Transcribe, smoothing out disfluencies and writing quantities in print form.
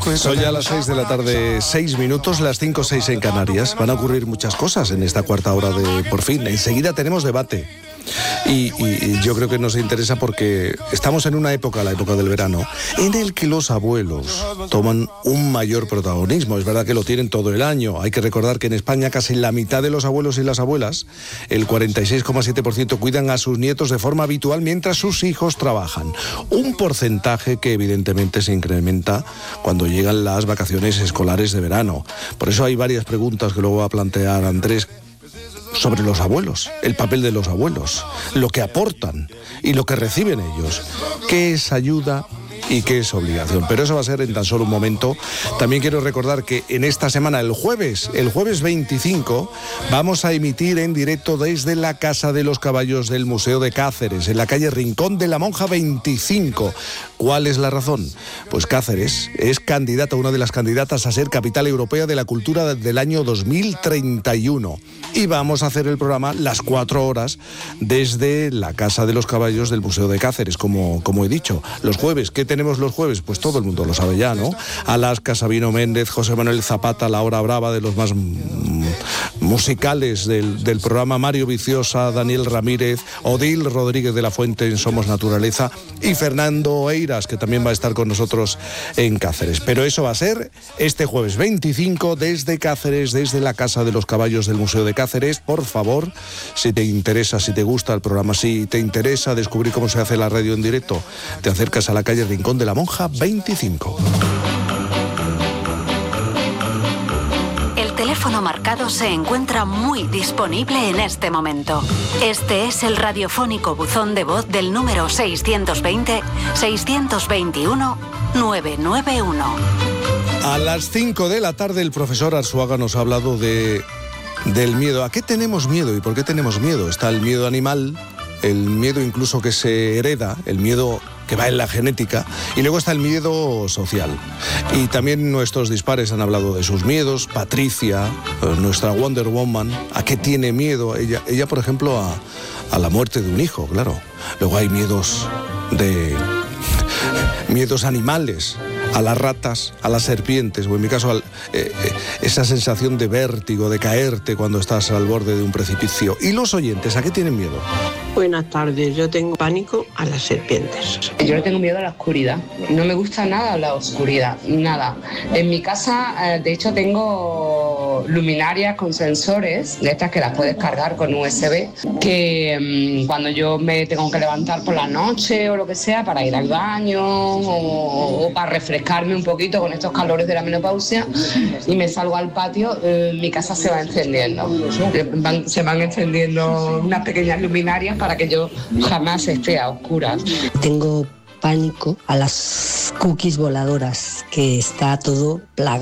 Son ya las 6 de la tarde, 6 minutos, las 5:06 en Canarias. Van a ocurrir muchas cosas en esta cuarta hora de Por Fin. Enseguida tenemos debate. Y yo creo que nos interesa porque estamos en una época, la época del verano, en el que los abuelos toman un mayor protagonismo. Es verdad que lo tienen todo el año. Hay que recordar que en España casi la mitad de los abuelos y las abuelas, el 46,7%, cuidan a sus nietos de forma habitual mientras sus hijos trabajan. Un porcentaje que evidentemente se incrementa cuando llegan las vacaciones escolares de verano. Por eso hay varias preguntas que luego va a plantear Andrés sobre los abuelos, el papel de los abuelos, lo que aportan y lo que reciben ellos, qué es ayuda y qué es obligación. Pero eso va a ser en tan solo un momento. También quiero recordar que en esta semana, el jueves 25, vamos a emitir en directo desde la Casa de los Caballos del Museo de Cáceres, en la calle Rincón de la Monja 25. ¿Cuál es la razón? Pues Cáceres es candidata, una de las candidatas a ser capital europea de la cultura del año 2031. Y vamos a hacer el programa las 4 horas desde la Casa de los Caballos del Museo de Cáceres, como he dicho. Los jueves, ¿qué tenemos los jueves? Pues todo el mundo lo sabe ya, ¿no? Alaska, Sabino Méndez, José Manuel Zapata, La Hora Brava, de los más musicales del programa, Mario Viciosa, Daniel Ramírez, Odil Rodríguez de la Fuente en Somos Naturaleza y Fernando Eiras, que también va a estar con nosotros en Cáceres. Pero eso va a ser este jueves 25 desde Cáceres, desde la Casa de los Caballos del Museo de Cáceres. Por favor, si te interesa, si te gusta el programa, si te interesa descubrir cómo se hace la radio en directo, te acercas a la calle Rincón de la Monja 25. El teléfono marcado se encuentra muy disponible en este momento. Este es el radiofónico buzón de voz del número 620-621-991. A las 5 de la tarde el profesor Arzuaga nos ha hablado del miedo. ¿A qué tenemos miedo y por qué tenemos miedo? Está el miedo animal, el miedo incluso que se hereda, el miedo que va en la genética, y luego está el miedo social. Y también nuestros dispares han hablado de sus miedos. Patricia, nuestra Wonder Woman, ¿a qué tiene miedo? Ella, por ejemplo, a la muerte de un hijo, claro. Luego hay miedos animales, a las ratas, a las serpientes, o en mi caso esa sensación de vértigo, de caerte cuando estás al borde de un precipicio. ¿Y los oyentes, a qué tienen miedo? Buenas tardes, yo tengo pánico a las serpientes. Yo le tengo miedo a la oscuridad, no me gusta nada la oscuridad, nada. En mi casa, de hecho, tengo luminarias con sensores, de estas que las puedes cargar con USB, que cuando yo me tengo que levantar por la noche o lo que sea, para ir al baño o para refrescarme un poquito con estos calores de la menopausia, y me salgo al patio, mi casa se va encendiendo. Se van encendiendo unas pequeñas luminarias para que yo jamás esté a oscuras. Tengo pánico a las cookies voladoras, que está todo plagado